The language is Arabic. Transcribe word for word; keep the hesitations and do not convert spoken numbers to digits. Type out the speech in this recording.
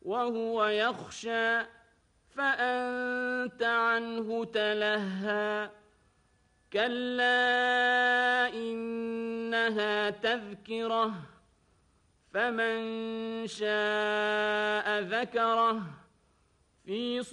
وهو يخشى فأنت عنه تلهى كلا إنها تذكرة فمن شاء ذكره في